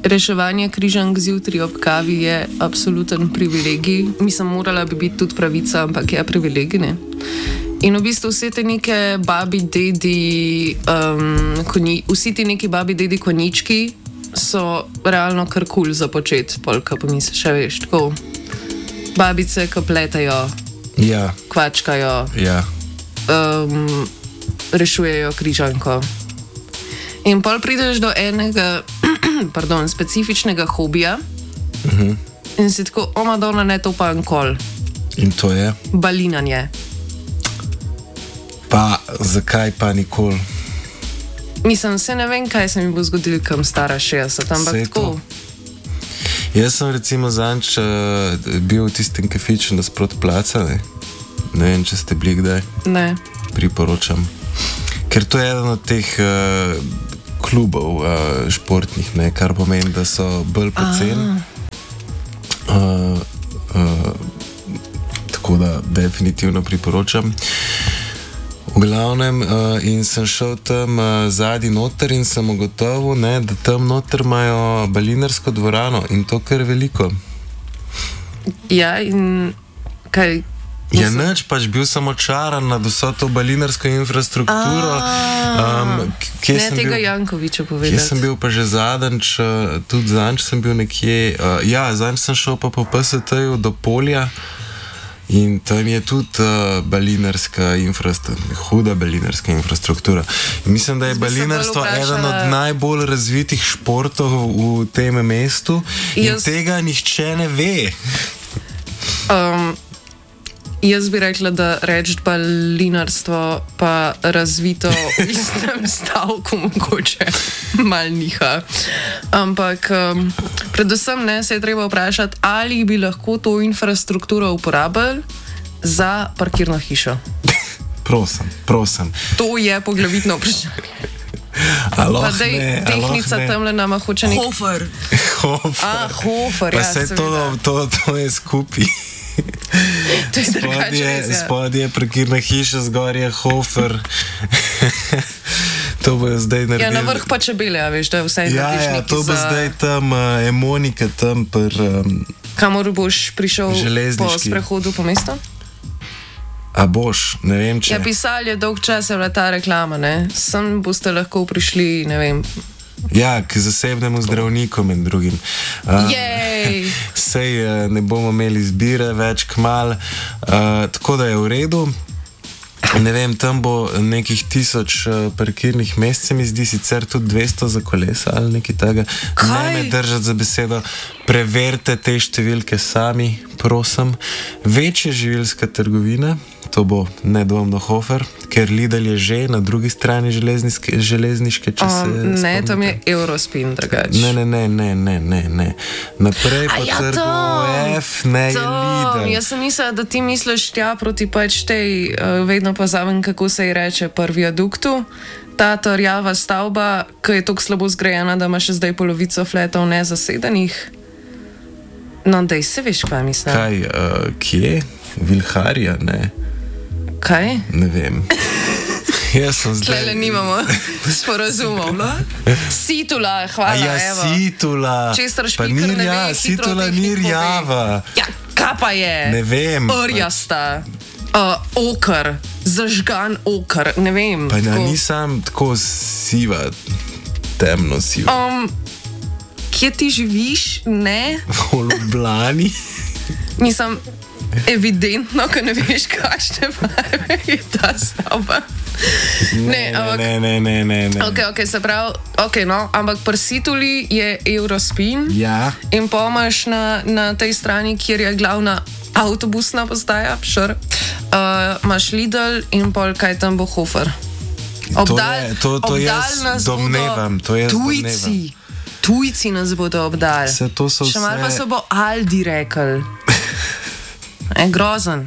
Reševanje križank zjutraj ob kavi je absoluten privilegij. Mislim, morala bi biti tudi pravica, ampak je privilegij, ne? In v bistvu vse te neke babi, dedi, vsi ti neki babi, dedi konjički so realno kar kul za početi, polka pa misliš, še veš, tako. Babice, ki pletajo, kvačkajo, rešujejo križanko. In pol prideš do enega specifičnega hobija in si tako, o Madonna, ne to pa enkol. In to je? Balinanje. Pa zakaj pa nikoli? Mislim, se ne vem, kaj se mi bo zgodilo, kam stara 60, ampak tako. Jaz sem recimo zanč bil v tistem kafiču nasprot placa, ne vem, če ste bili kdaj. Ne. Priporočam. Ker to je eden od teh klubov športnih, ne, kar pomeni, da so bolj poceni. Tako da definitivno priporočam. V glavnem, in sem šel tam zadnji noter in sem ugotovil, ne, da tam noter imajo balinarsko dvorano in to kar veliko. Ja, in kaj? Ja, neč, pač bil sem očaran nad vso to balinarsko infrastrukturo. Ne tega Jankoviča povedati. Kje sem bil pa že zadnjič, tudi zadnjič sem bil nekje, zadnjič sem šel pa po PST-ju do Polja in tam je tudi balinarska infrastruktura, huda balinarska infrastruktura. In mislim, da je balinarstvo eden od najbolj razvitih športov v tem mestu in tega nihče ne ve. Jaz bi rekla, da reči balinarstvo pa razvito v istem stavku mogoče mal niha. Ampak predvsem ne, se je treba vprašati, ali bi lahko to infrastrukturo uporabili za parkirno hišo. Prosim. To je poglavitno vprašanje. Pa dej, tehnica tamle nama hoče nekaj. Hofer. Hofer, ja, seveda. To je skupaj. Spod je parkirna hiša, zgor je Hofer. To bo zdaj naredil. Ja, na vrh pa Čebele, a veš, da je vsaj narediš neki to bo zdaj tam Emonika tam kamor boš prišel po sprehodu po mestu? A boš, ne vem če. Ja, pisali je dolg čas, je bila ta reklama, ne? Sem boste lahko prišli, ne vem. Ja, k zasebnemu zdravniku med drugim. Sej ne bomo imeli izbire več kmal, tako da je v redu. Ne vem, tam bo nekih 1000 parkirnih mest, se mi zdi, sicer tudi 200 za kolesa ali nekaj tega. Ne me držati za besedo, preverite te številke sami, prosim. Večja živilska trgovina, to bo nedvomno Hofer, ker Lidl je že na drugi strani železniške, če se ne, tam je Eurospin drugače. Ne. Naprej po trgu F, ne je Lidl. Jaz sem mislila, da ti misliš tja proti pač tej, vedno pozavem, kako se ji reče, pri viaduktu. Ta rjava stavba, ki je tako slabo zgrajena, da ima še zdaj polovico fletov nezasedenih. No, dej se veš, kaj mislim. Kaj, kje? Vilharja, ne? Kaj? Ne vem. Jaz sem zdaj... Tlele nimamo sporazumov. Situla, hvala, evo. Situla. Čestar špikr ne ve, hitro Situla ni rjava. Ja, kaj pa je? Ne vem. Orjasta. Okr. Zažgan okr. Ne vem. Pa nisem tako siva, temno siva. Kje ti živiš? Ne? V Ljubljani. Nisem... Evidentno, ko ne veš, kakšne barve je ta stavba. Ne. Ok, se pravi, no, ampak pri Situli je Eurospin. Ja. In pa imaš na tej strani, kjer je glavna avtobusna postaja, imaš Lidl in pol kaj tam bo Hofer. To jaz domnevam. Tujci nas bodo obdali. Še malo pa se bo Aldi rekel. Grozen.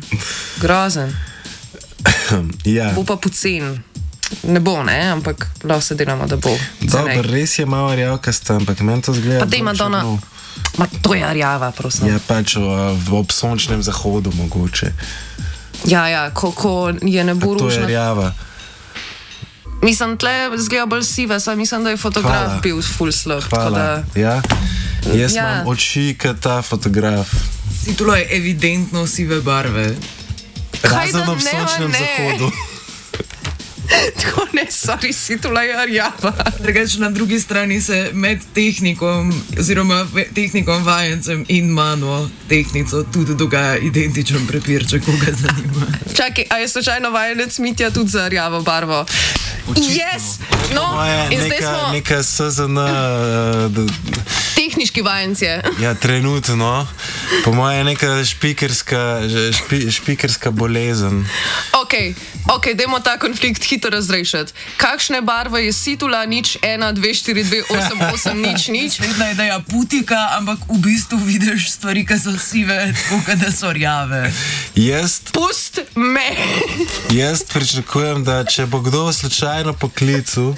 Ja. Bo pa pocen. Ne bo, ne, ampak lahko se delamo, da bo. Dobro, res je malo rjavkasta, ampak meni to zgleda. Pa dej Madonna, ma to je rjava, prosim. Ja, pač ob sončnem zahodu mogoče. Ja, ko je ne bo ružna. To je rjava. Mislim, tle zgleda bolj sive, saj mislim, da je fotograf bil full slab. Hvala. Ja. Jaz imam oči, kot ta fotograf. Situla je evidentno sive barve. Razen ob sončnem zahodu. Tako ne, sorry, situla je rjava. Drugače na drugi strani se med tehnikom, oziroma tehnikom vajencem in mano tehnico tudi dogaja identičen prepir, če koga zanima. Čakaj, a je slučajno vajenec Mitja tudi za rjavo barvo? Yes! No, in zdaj smo... Neka SZN... Tehniški vajenc je. Ja, trenutno. Po moje je neka špikerska bolezen. Ok, dajmo ta konflikt hitro razrešiti. Kakšne barve je situla 0, 1, 2, 4, 2, 8, 8, 0, 0? Spetna ideja putika, ampak v bistvu vidiš stvari, ki so sive, tako da so rjave. Pust me! Jaz pričakujem, da če bo kdo slučajno poklical,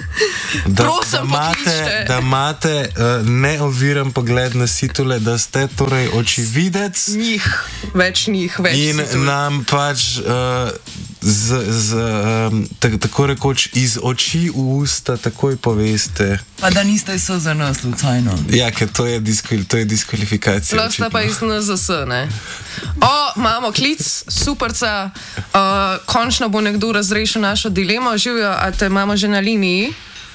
da imate neoviran pogled na situle, da ste torej očividec. Več njih. In nam pač tako rekoč iz oči v usta takoj poveste. Pa da niste SZN slučajno. Ja, ker to je diskvalifikacija. Lasta pa iz NZS, ne? Imamo klic, superca, končno bo nekdo razrešil našo dilemo. Živjo, a te imamo že na liniji?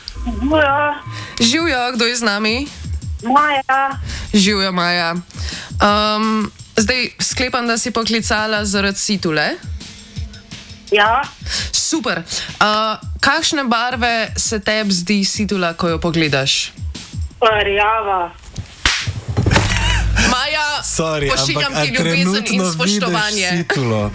Živjo, kdo je z nami? Maja. Živjo, Maja. Zdaj sklepam, da si poklicala zaradi situle. Ja. Super. Kakšne barve se tebi zdi situla, ko jo pogledaš? Rjava. Maja, pošiljam ti ljubezen in spoštovanje.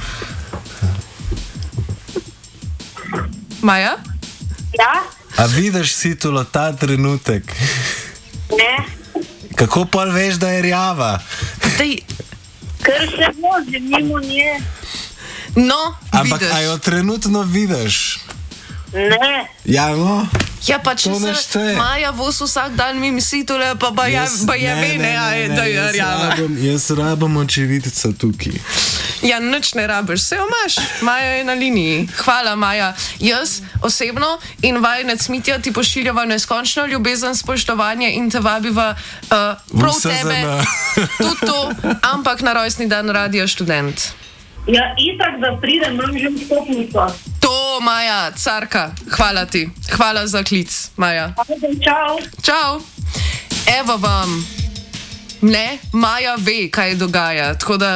Maja? Ja? A vidiš situlo ta trenutek? Ne. Kako pa veš, da je rjava? Ker se vozim mimo nje. No, ampak vidiš. A jo trenutno vidiš? Ne. Ja, no. Ja, pa če se Maja voz vsak dan mimo situle, pa je vene, da je rjava. Jaz rabim očividca tukaj. Ja, nič ne rabiš, vse imaš. Maja je na liniji. Hvala, Maja. Jaz osebno in vajenec Mitja ti pošiljava neskončno ljubezen, spoštovanje in te vabiva prav tebe, tudi to, ampak na rojstni dan Radia Študent. Ja, itak, da pridem, imam že vstopnico. To, Maja, carka. Hvala ti. Hvala za klic, Maja. Čau. Čau. Evo vam. Ne, Maja ve, kaj dogaja, tako da...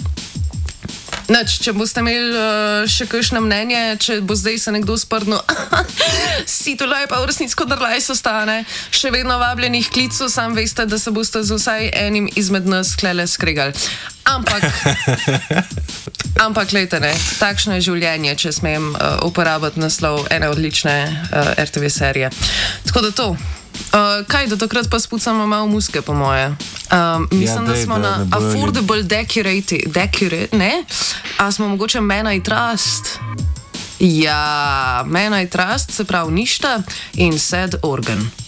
Če boste imeli še kakšno mnenje, če bo zdaj se nekdo sprdnil, situla je pa v resnici kot drlaj sostane, še vedno vabljenih klicov, sam veste, da se boste z vsaj enim izmed nas klele skregali. Ampak, glejte, ne, takšno je življenje, če smem uporabiti naslov ene odlične RTV serije. Tako da to. Kaj, do takrat pa spucamo malo muske, po moje. Mislim, da smo na Affordable Decorate, ne? A smo mogoče Man I Trust? Ja, Man I Trust, se pravi ništa in Sad Organ.